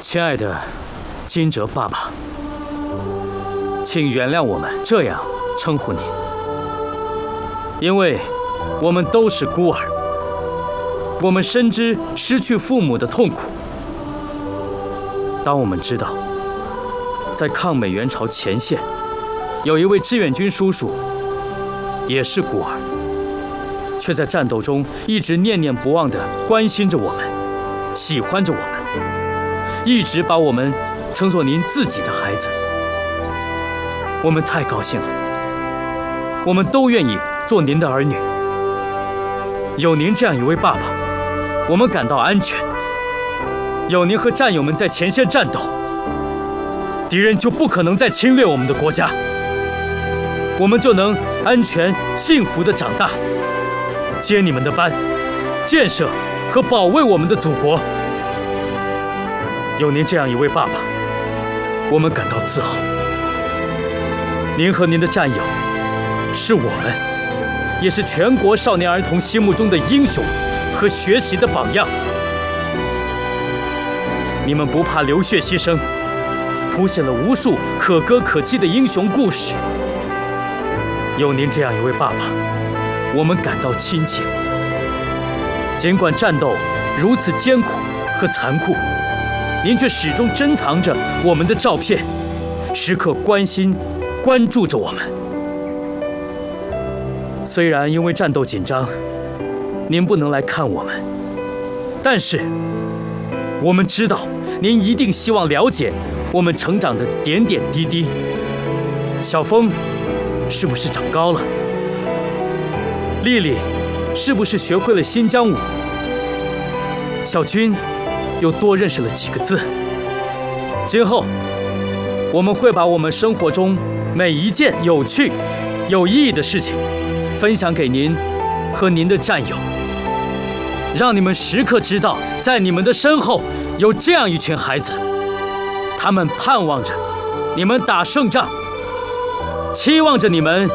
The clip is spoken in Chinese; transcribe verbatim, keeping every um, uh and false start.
亲爱的金哲爸爸，请原谅我们这样称呼您，因为我们都是孤儿，我们深知失去父母的痛苦。当我们知道，在抗美援朝前线，有一位志愿军叔叔，也是孤儿，却在战斗中一直念念不忘地关心着我们，喜欢着我们，一直把我们称作您自己的孩子。我们太高兴了，我们都愿意做您的儿女。有您这样一位爸爸，我们感到安全。有您和战友们在前线战斗，敌人就不可能再侵略我们的国家，我们就能安全幸福地长大，接你们的班，建设和保卫我们的祖国。有您这样一位爸爸，我们感到自豪。您和您的战友是我们，也是全国少年儿童心目中的英雄和学习的榜样。你们不怕流血牺牲，谱写了无数可歌可泣的英雄故事。有您这样一位爸爸，我们感到亲切。尽管战斗如此艰苦和残酷，您却始终珍藏着我们的照片，时刻关心关注着我们。虽然因为战斗紧张，您不能来看我们，但是我们知道您一定希望了解我们成长的点点滴滴。小峰是不是长高了？丽丽是不是学会了新疆舞？小军又多认识了几个字？今后我们会把我们生活中每一件有趣、有意义的事情分享给您和您的战友，让你们时刻知道，在你们的身后有这样一群孩子，他们盼望着你们打胜仗，期望着你们